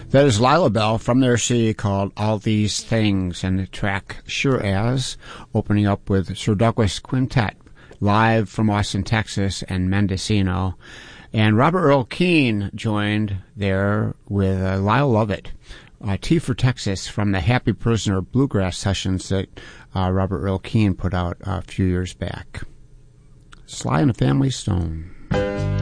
That is Lila Bell from their CD called All These Things, and the track Sure As, opening up with Sir Douglas Quintet, live from Austin, Texas, and Mendocino. And Robert Earl Keen joined there with Lyle Lovett, T for Texas, from the Happy Prisoner Bluegrass sessions that Robert Earl Keen put out a few years back. Sly and the Family Stone.